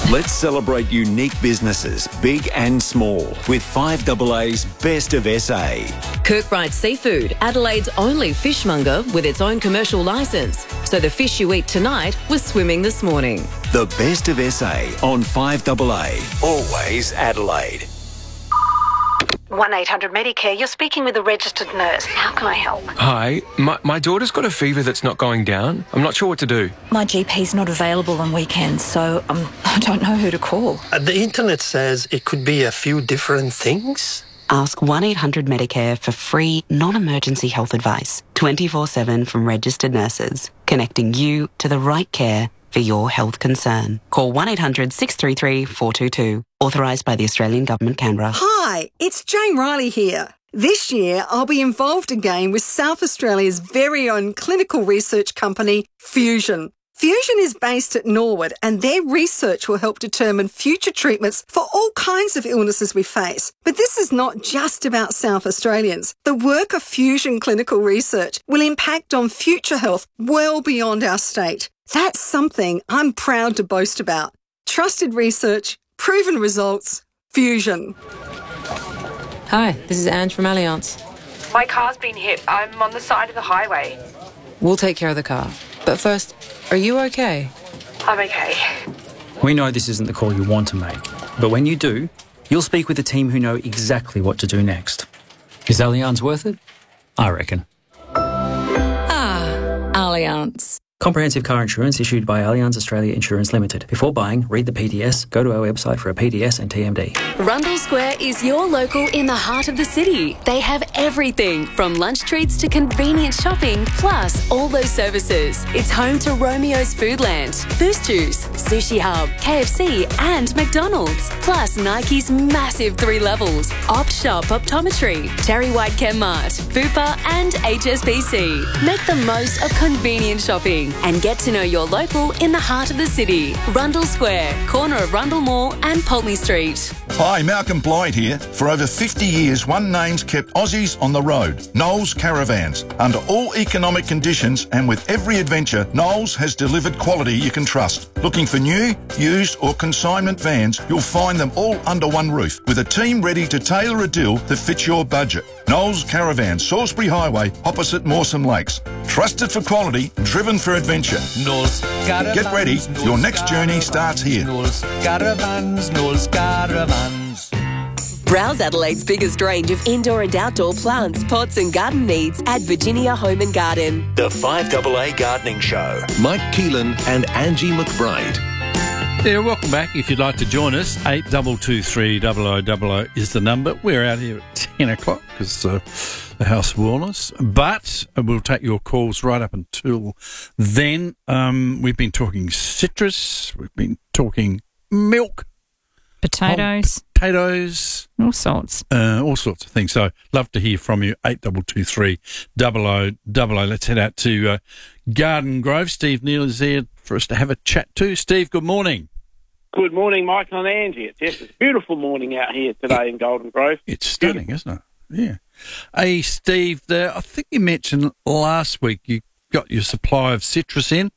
Let's celebrate unique businesses, big and small, with 5AA's Best of SA. Kirkbride Seafood, Adelaide's only fishmonger with its own commercial licence. So the fish you eat tonight was swimming this morning. The Best of SA on 5AA. Always Adelaide. 1-800-Medicare, you're speaking with a registered nurse. How can I help? Hi, my daughter's got a fever that's not going down. I'm not sure what to do. My GP's not available on weekends, so I don't know who to call. The internet says it could be a few different things. Ask 1-800-Medicare for free, non-emergency health advice, 24/7 from registered nurses, connecting you to the right care for your health concern. Call 1-800-633-422. Authorised by the Australian Government, Canberra. Hi, it's Jane Riley here. This year, I'll be involved again with South Australia's very own clinical research company, Fusion. Fusion is based at Norwood, and their research will help determine future treatments for all kinds of illnesses we face. But this is not just about South Australians. The work of Fusion Clinical Research will impact on future health well beyond our state. That's something I'm proud to boast about. Trusted research, proven results, Fusion. Hi, this is Ange from Allianz. My car's been hit. I'm on the side of the highway. We'll take care of the car. But first, are you okay? I'm okay. We know this isn't the call you want to make, but when you do, you'll speak with a team who know exactly what to do next. Is Allianz worth it? I reckon. Allianz. Comprehensive car insurance issued by Allianz Australia Insurance Limited. Before buying, read the PDS, go to our website for a PDS and TMD. Rundle Square is your local in the heart of the city. They have everything from lunch treats to convenient shopping, plus all those services. It's home to Romeo's Foodland, Boost Juice, Sushi Hub, KFC and McDonald's. Plus Nike's massive 3 levels, Opt Shop Optometry, Terry White Chemmart, Fupa and HSBC. Make the most of convenient shopping and get to know your local in the heart of the city. Rundle Square, corner of Rundle Mall and Pulteney Street. Hi, Malcolm Blyde here. For over 50 years, one name's kept Aussies on the road, Knowles Caravans. Under all economic conditions and with every adventure, Knowles has delivered quality you can trust. Looking for new, used or consignment vans, you'll find them all under one roof, with a team ready to tailor a deal that fits your budget. Knowles Caravans, Salisbury Highway, opposite Mawson Lakes. Trusted for quality, driven for adventure. Knowles Caravans. Get ready, your next journey starts here. Knowles Caravans, Knowles Caravans. Browse Adelaide's biggest range of indoor and outdoor plants, pots and garden needs at Virginia Home and Garden. The 5AA Gardening Show. Mike Keelan and Angie McBride. Yeah, welcome back. If you'd like to join us, 8223 0000 is the number. We're out here at 10 o'clock because the House of Wellness, but we'll take your calls right up until then. We've been talking citrus, we've been talking milk, potatoes, all sorts of things. So love to hear from you. 8223 0000. Let's head out to Garden Grove. Steve Neal is there for us to have a chat to. Steve, good morning. Good morning, Michael and Angie. It's a beautiful morning out here today in Golden Grove. It's stunning, isn't it? Yeah. Hey, Steve, I think you mentioned last week you got your supply of citrus in.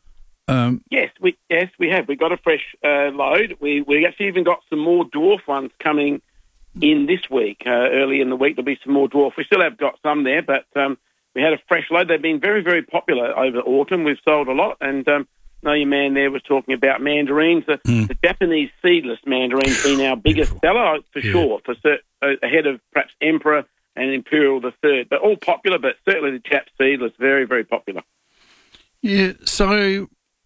Yes, we have. We got a fresh load. We actually even got some more dwarf ones coming in this week. Early in the week, there'll be some more dwarf. We still have got some there, but we had a fresh load. They've been very, very popular over autumn. We've sold a lot, and know your man there was talking about mandarins. The Japanese seedless mandarin's been our biggest seller for sure, ahead of perhaps Emperor and Imperial III. But all popular, but certainly the Jap seedless, very, very popular. Yeah, so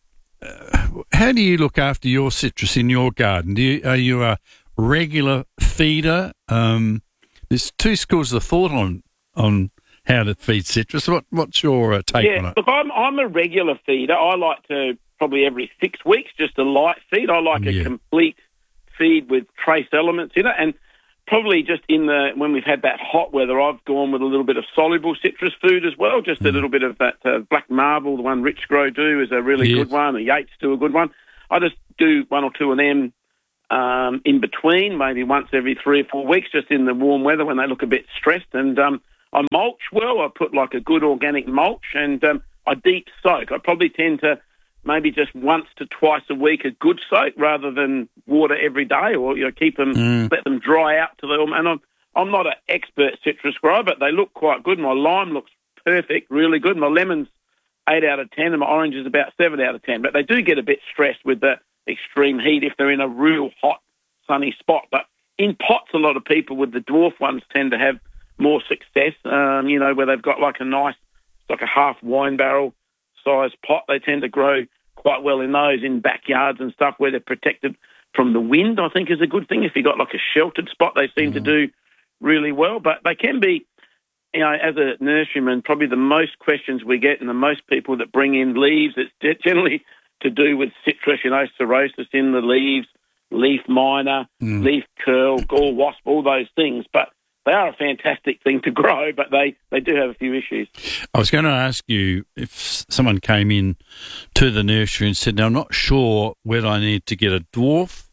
how do you look after your citrus in your garden? Are you a regular feeder? There's two schools of thought on how to feed citrus. What's your take on it? Look, I'm a regular feeder. I like to probably every 6 weeks, just a light feed. I like a complete feed with trace elements in it, and probably just when we've had that hot weather, I've gone with a little bit of soluble citrus food as well, just a little bit of that Black Marble, the one Rich Grow do is a really good one, the Yates do a good one. I just do one or two of them in between, maybe once every 3 or 4 weeks, just in the warm weather when they look a bit stressed. And I mulch well. I put like a good organic mulch, and I deep soak. I probably tend to maybe just once to twice a week a good soak rather than water every day, or keep them, let them dry out to them. And I'm not an expert citrus grower, but they look quite good. My lime looks perfect, really good. My lemon's 8 out of 10, and my orange is about 7 out of 10. But they do get a bit stressed with the extreme heat if they're in a real hot, sunny spot. But in pots, a lot of people with the dwarf ones tend to have more success, where they've got like a nice, like a half wine barrel size pot. They tend to grow quite well in those, in backyards and stuff where they're protected from the wind, I think is a good thing. If you've got like a sheltered spot, they seem to do really well. But they can be, as a nurseryman, probably the most questions we get and the most people that bring in leaves, it's generally to do with citrus, cirrhosis in the leaves, leaf miner, leaf curl, gall wasp, all those things. But they are a fantastic thing to grow, but they do have a few issues. I was going to ask you if someone came in to the nursery and said, now, I'm not sure whether I need to get a dwarf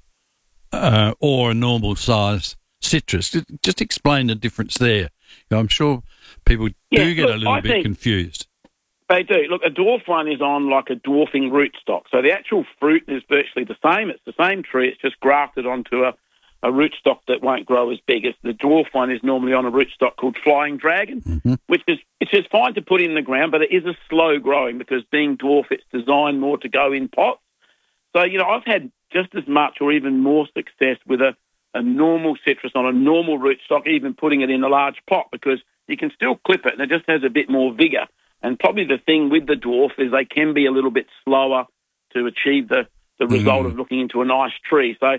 or a normal size citrus. Just explain the difference there. I'm sure people do get a little bit confused. They do. Look, a dwarf one is on like a dwarfing rootstock. So the actual fruit is virtually the same. It's the same tree. It's just grafted onto a rootstock that won't grow as big. As the dwarf one is normally on a rootstock called Flying Dragon, which is fine to put in the ground, but it is a slow growing because being dwarf, it's designed more to go in pots. So, I've had just as much or even more success with a normal citrus on a normal rootstock, even putting it in a large pot, because you can still clip it and it just has a bit more vigour. And probably the thing with the dwarf is they can be a little bit slower to achieve the result of looking into a nice tree. So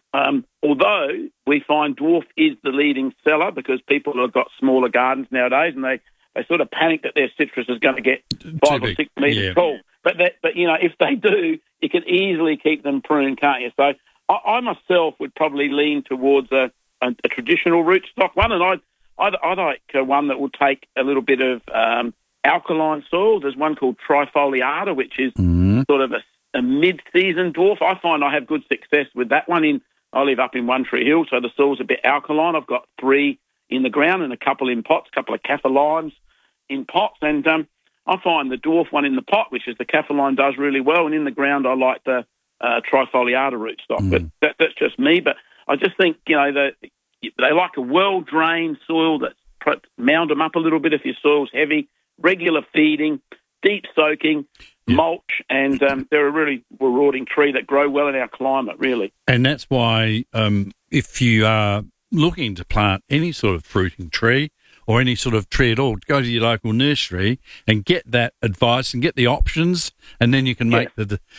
although we find dwarf is the leading seller because people have got smaller gardens nowadays and they sort of panic that their citrus is going to get 5 or 6 metres tall. But if they do, you can easily keep them pruned, can't you? So I myself would probably lean towards a traditional rootstock one, and I like one that will take a little bit of alkaline soil. There's one called Trifoliata, which is sort of a mid-season dwarf. I find I have good success with that one. I live up in One Tree Hill, so the soil's a bit alkaline. I've got 3 in the ground and a couple in pots, a couple of kaffir limes in pots, and I find the dwarf one in the pot, which is the kaffir lime, does really well, and in the ground I like the Trifoliata rootstock. But that's just me. But I just think, that they like a well-drained soil that's mound them up a little bit if your soil's heavy, regular feeding, deep soaking, mulch, and they're a really rewarding tree that grow well in our climate, really. And that's why if you are looking to plant any sort of fruiting tree or any sort of tree at all, go to your local nursery and get that advice and get the options, and then you can make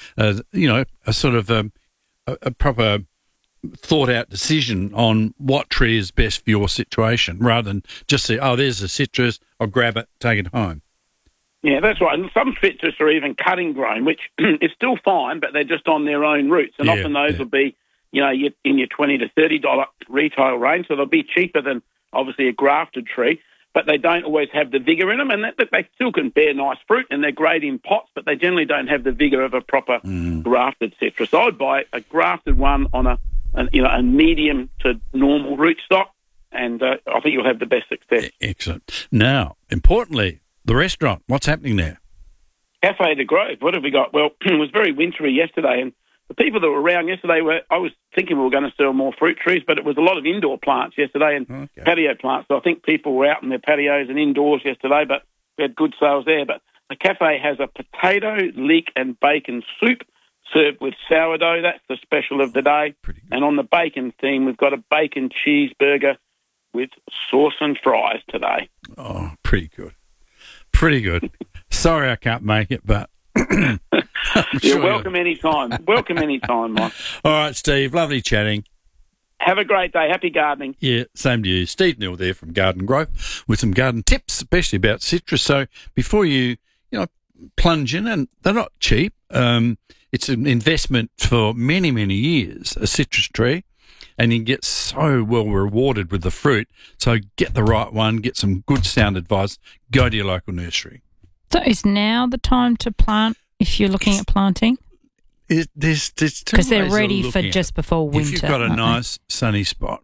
a sort of a proper thought-out decision on what tree is best for your situation, rather than just say, oh, there's a citrus, I'll grab it, take it home. Yeah, that's right. And some citrus are even cutting grown, which is still fine, but they're just on their own roots. And often those will be, in your $20 to $30 retail range, so they'll be cheaper than, obviously, a grafted tree, but they don't always have the vigour in them, and they still can bear nice fruit, and they're great in pots, but they generally don't have the vigour of a proper grafted citrus. So I'd buy a grafted one on a medium to normal rootstock, and I think you'll have the best success. Excellent. Now, importantly, the restaurant, what's happening there? Cafe de Grove, what have we got? Well, it was very wintry yesterday, and the people that were around yesterday I was thinking we were going to sell more fruit trees, but it was a lot of indoor plants yesterday and patio plants. So I think people were out in their patios and indoors yesterday, but we had good sales there. But the cafe has a potato, leek and bacon soup served with sourdough. That's the special of the day. And on the bacon theme, we've got a bacon cheeseburger with sauce and fries today. Oh, pretty good. Pretty good. Sorry I can't make it, but... You're welcome anytime. Welcome anytime, Mike. All right, Steve. Lovely chatting. Have a great day. Happy gardening. Yeah, same to you. Steve Neal there from Garden Growth with some garden tips, especially about citrus. So before you plunge in, and they're not cheap, it's an investment for many, many years, a citrus tree, and you get so well rewarded with the fruit. So get the right one, get some good sound advice, go to your local nursery. So is now the time to plant if you're looking at planting? There's because they're ready for just before winter. If you've got a nice sunny spot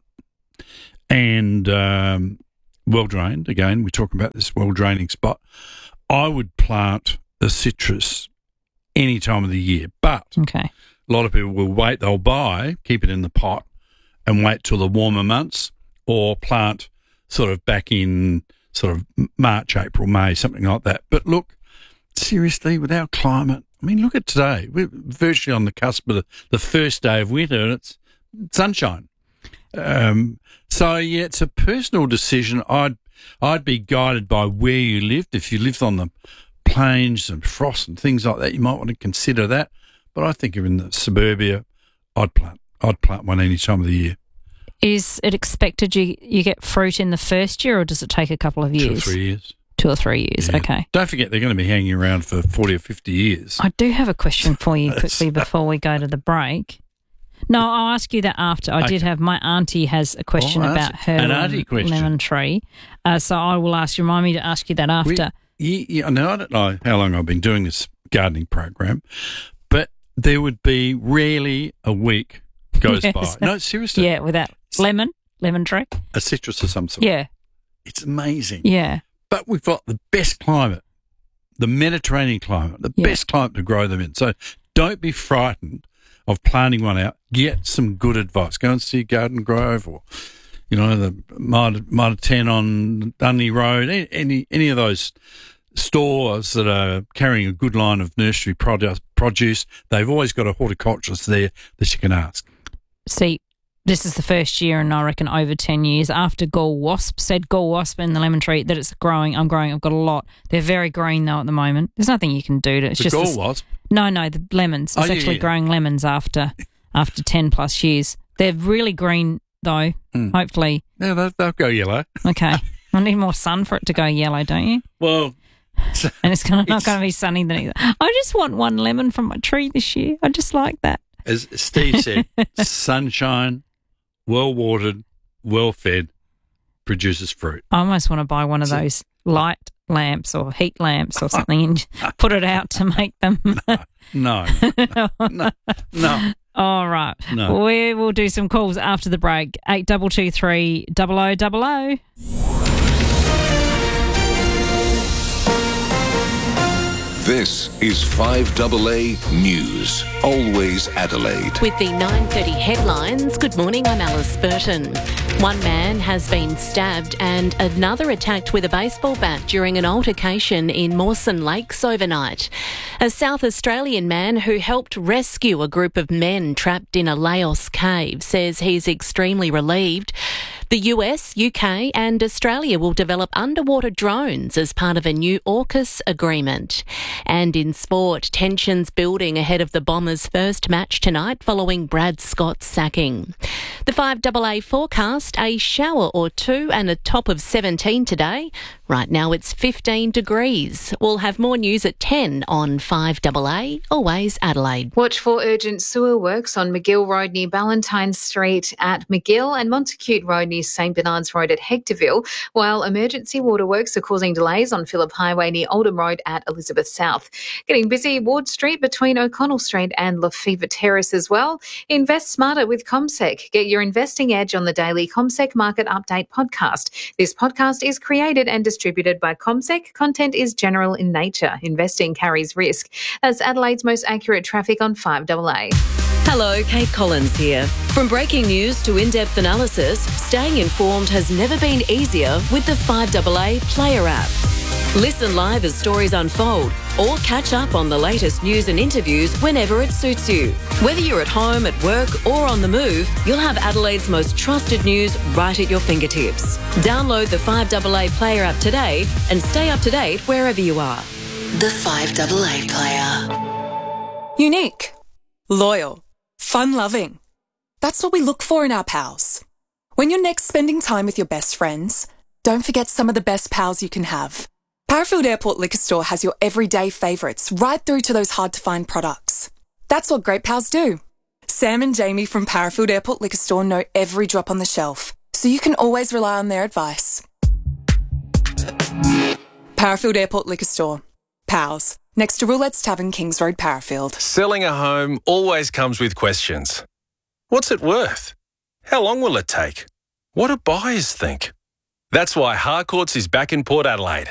and well-drained, again, we're talking about this well-draining spot, I would plant a citrus any time of the year. But Okay. a lot of people will wait. They'll buy, keep it in the pot, and wait till the warmer months, or plant sort of back in sort of March, April, May, something like that. But look, seriously, with our climate, I mean, look at today. We're virtually on the cusp of the first day of winter, and it's sunshine. So, yeah, it's a personal decision. I'd be guided by where you lived. If you lived on the plains and frost and things like that, you might want to consider that. But I think if in the suburbia, I'd plant one any time of the year. Is it expected you get fruit in the first year, or does it take a couple of years? 2 or 3 years. 2 or 3 years, Yeah. okay. Don't forget they're going to be hanging around for 40 or 50 years. I do have a question for you quickly before we go to the break. No, I'll ask you that after. I did have, my auntie has a question about her an auntie question. lemon tree. So I will remind me to ask you that after. Now, I don't know how long I've been doing this gardening program, but there would be rarely a week goes Yes. by. No, seriously. Yeah, with that lemon tree. A citrus of some sort. Yeah. It's amazing. Yeah. But we've got the best climate, the Mediterranean climate, the best climate to grow them in. So don't be frightened of planting one out. Get some good advice. Go and see Garden Grove, or, the Mitre 10 on Dundee Road, any of those stores that are carrying a good line of nursery produce. They've always got a horticulturist there that you can ask. See, this is the first year in, I reckon, over 10 years after Gall Wasp in the lemon tree that it's growing. I've got a lot. They're very green, though, at the moment. There's nothing you can do to it. It's The just Gall this- Wasp? No, the lemons. It's actually growing lemons after 10 plus years. They're really green, though, hopefully. Yeah, they'll go yellow. Okay. I need more sun for it to go yellow, don't you? Well... And it's not going to be sunny then either. I just want one lemon from my tree this year. I just like that. As Steve said, sunshine, well-watered, well-fed, produces fruit. I almost want to buy one of those light lamps or heat lamps or something and put it out to make them. No. All right. No. We will do some calls after the break. 8223 0000. This is 5AA News. Always Adelaide. With the 9:30 headlines, good morning, I'm Alice Burton. One man has been stabbed and another attacked with a baseball bat during an altercation in Mawson Lakes overnight. A South Australian man who helped rescue a group of men trapped in a Laos cave says he's extremely relieved. The US, UK and Australia will develop underwater drones as part of a new AUKUS agreement. And in sport, tensions building ahead of the Bombers' first match tonight following Brad Scott's sacking. The 5AA forecast, a shower or two and a top of 17 today. Right now it's 15 degrees. We'll have more news at 10 on 5AA, always Adelaide. Watch for urgent sewer works on McGill Road near Ballantyne Street at McGill and Montacute Road near St Bernard's Road at Hectorville, while emergency water works are causing delays on Phillip Highway near Oldham Road at Elizabeth South. Getting busy Ward Street between O'Connell Street and Lefevre Terrace as well. Invest smarter with CommSec. Get your investing edge on the daily CommSec Market Update podcast. This podcast is created and distributed by CommSec. Content is general in nature. Investing carries risk. That's Adelaide's most accurate traffic on 5AA. Hello, Kate Collins here. From breaking news to in-depth analysis, staying informed has never been easier with the 5AA Player app. Listen live as stories unfold or catch up on the latest news and interviews whenever it suits you. Whether you're at home, at work or on the move, you'll have Adelaide's most trusted news right at your fingertips. Download the 5AA Player app today and stay up to date wherever you are. The 5AA Player. Unique, loyal, fun-loving. That's what we look for in our pals. When you're next spending time with your best friends, don't forget some of the best pals you can have. Parafield Airport Liquor Store has your everyday favourites right through to those hard-to-find products. That's what great pals do. Sam and Jamie from Parafield Airport Liquor Store know every drop on the shelf, so you can always rely on their advice. Parafield Airport Liquor Store. Pals. Next to Roulette's Tavern, Kings Road, Parafield. Selling a home always comes with questions. What's it worth? How long will it take? What do buyers think? That's why Harcourts is back in Port Adelaide.